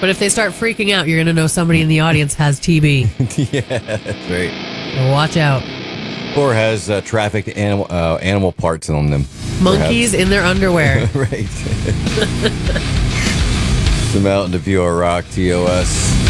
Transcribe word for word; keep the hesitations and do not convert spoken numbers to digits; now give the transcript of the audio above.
But if they start freaking out, you're going to know somebody in the audience has T B. Yeah, that's right. So watch out. Or has uh, trafficked animal uh, animal parts on them. Monkeys in their underwear. Right. Some Mountain View Rock T O S.